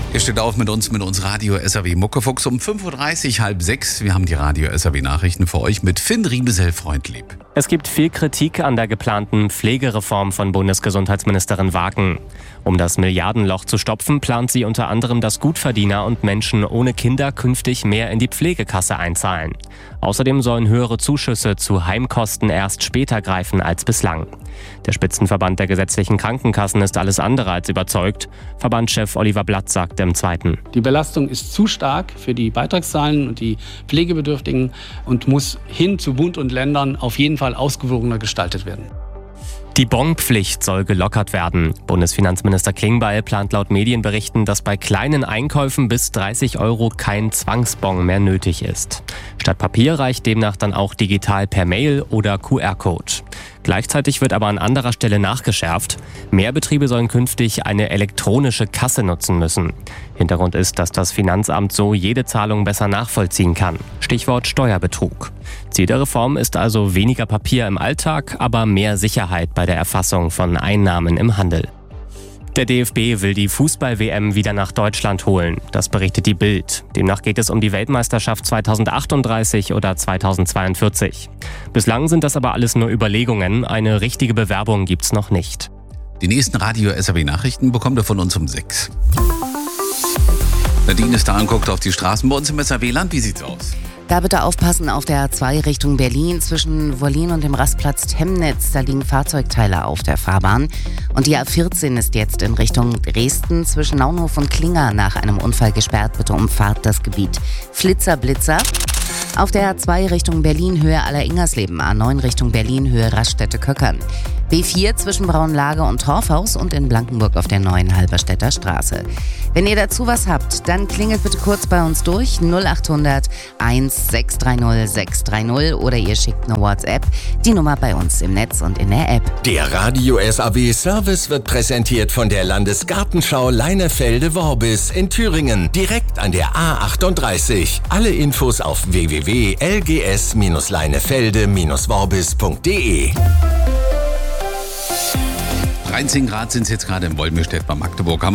Ihr steht auf mit uns Radio SAW Muckefuchs um 5.30 Uhr, halb 6. Wir haben die Radio SAW Nachrichten für euch mit Finn Riebesell-Freundlieb. Es gibt viel Kritik an der geplanten Pflegereform von Bundesgesundheitsministerin Wagen. Um das Milliardenloch zu stopfen, plant sie unter anderem, dass Gutverdiener und Menschen ohne Kinder künftig mehr in die Pflegekasse einzahlen. Außerdem sollen höhere Zuschüsse zu Heimkosten erst später greifen als bislang. Der Spitzenverband der gesetzlichen Krankenkassen ist alles andere als überzeugt. Verbandschef Oliver Blatt sagte im Zweiten: Die Belastung ist zu stark für die Beitragszahlen und die Pflegebedürftigen und muss hin zu Bund und Ländern auf jeden Fall ausgewogener gestaltet werden. Die Bonpflicht soll gelockert werden. Bundesfinanzminister Klingbeil plant laut Medienberichten, dass bei kleinen Einkäufen bis 30 € kein Zwangsbon mehr nötig ist. Statt Papier reicht demnach dann auch digital per Mail oder QR-Code. Gleichzeitig wird aber an anderer Stelle nachgeschärft. Mehr Betriebe sollen künftig eine elektronische Kasse nutzen müssen. Hintergrund ist, dass das Finanzamt so jede Zahlung besser nachvollziehen kann. Stichwort Steuerbetrug. Ziel der Reform ist also weniger Papier im Alltag, aber mehr Sicherheit bei der Erfassung von Einnahmen im Handel. Der DFB will die Fußball-WM wieder nach Deutschland holen. Das berichtet die Bild. Demnach geht es um die Weltmeisterschaft 2038 oder 2042. Bislang sind das aber alles nur Überlegungen. Eine richtige Bewerbung gibt's noch nicht. Die nächsten Radio SAW Nachrichten bekommt ihr von uns um 6. Nadine ist da und guckt auf die Straßen bei uns im SAW-Land. Wie sieht's aus? Da bitte aufpassen auf der A2 Richtung Berlin zwischen Wollin und dem Rastplatz Temnitz. Da liegen Fahrzeugteile auf der Fahrbahn. Und die A14 ist jetzt in Richtung Dresden zwischen Naunhof und Klinger nach einem Unfall gesperrt. Bitte umfahrt das Gebiet. Flitzer, Blitzer. Auf der A2 Richtung Berlin Höhe Alleringersleben, A9 Richtung Berlin Höhe Raststätte-Köckern. B4 zwischen Braunlage und Torfhaus und in Blankenburg auf der neuen Halberstädter Straße. Wenn ihr dazu was habt, dann klingelt bitte kurz bei uns durch 0800 1630 630 oder ihr schickt eine WhatsApp. Die Nummer bei uns im Netz und in der App. Der Radio SAW Service wird präsentiert von der Landesgartenschau Leinefelde-Worbis in Thüringen, direkt an der A38. Alle Infos auf www.lgs-leinefelde-worbis.de. 13 Grad sind es jetzt gerade in Wolmirstedt bei Magdeburg.